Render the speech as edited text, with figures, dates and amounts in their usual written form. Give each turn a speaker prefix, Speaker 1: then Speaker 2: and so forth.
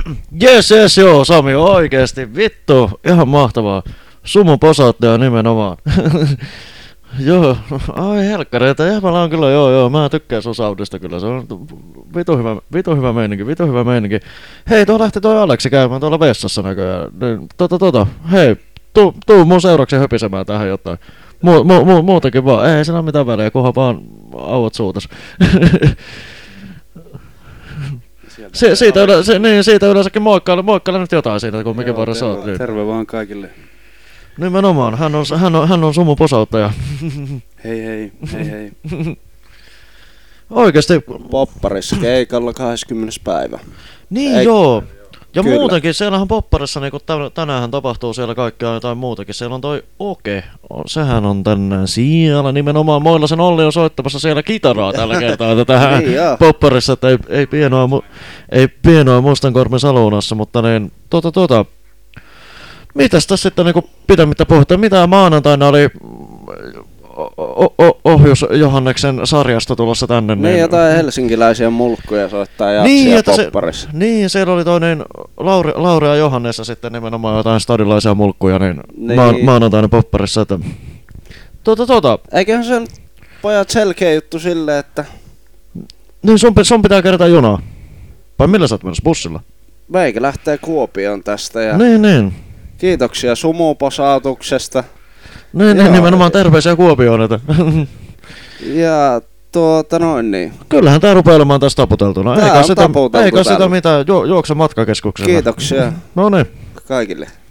Speaker 1: Jes, joo, Sami, oikeesti, vittu, ihan mahtavaa. Sumun posauttaja nimenomaan. Joo, ai helkkareita, jäbällä on kyllä, joo, mä tykkään sun soundista kyllä, se on vitu hyvä meininki. Hei, lähti toi Aleksi käymään tuolla vessassa näköjään. Hei, tuu mun seuraksi höpisemään tähän jotain. Muutenkin vaan, ei siinä ole mitään väliä, kunhan vaan auot suutas. Siitä yleensäkin moikkaile nyt jotain siitä, kun mikä vuoro sä oot.
Speaker 2: Terve vaan kaikille.
Speaker 1: Nimenomaan, hän on sumun posauttaja.
Speaker 2: Hei.
Speaker 1: Oikeesti.
Speaker 3: Popparissa keikalla 20. päivä.
Speaker 1: Niin joo. Ja
Speaker 3: Kyllä.
Speaker 1: muutenkin, siellähän Popparissa, niin tänäänhän tapahtuu siellä kaikkea jotain muutakin. Siellä on toi Oke, sehän on tänään siellä nimenomaan. Moilasen Olli on soittamassa siellä kitaraa tällä kertaa tähän
Speaker 3: Niin joo.
Speaker 1: Popparissa, että ei pienoa Mustankormin saluunassa, mutta niin, mitäs tässä sitten niinku pidemmittä puhetta, mitä maanantaina oli Ohjus Johanneksen sarjasta tulossa tänne?
Speaker 3: Niin jotain helsinkiläisiä mulkkuja soittaa
Speaker 1: niin,
Speaker 3: jatsia Popparissa.
Speaker 1: Niin, siellä oli toinen Lauri ja Johannessa sitten nimenomaan jotain stadilaisia mulkkuja, niin. Maanantaina Popparissa, että
Speaker 3: Eiköhän se nyt pojat selkeä juttu silleen, että
Speaker 1: niin sun pitää kerätä junaa. Vai millä sä oot menossa, bussilla?
Speaker 3: meikä lähtee Kuopioon tästä ja
Speaker 1: Niin.
Speaker 3: kiitoksia sumuposautuksesta.
Speaker 1: Niin, nimenomaan terveisiä Kuopioon, että.
Speaker 3: Ja niin.
Speaker 1: Kyllähän tää rupeaa olemaan tässä taputeltuna.
Speaker 3: Tää on taputeltu
Speaker 1: eikä sitä
Speaker 3: täällä.
Speaker 1: mitään, juokse matkakeskuksella.
Speaker 3: Kiitoksia
Speaker 1: No niin.
Speaker 3: kaikille.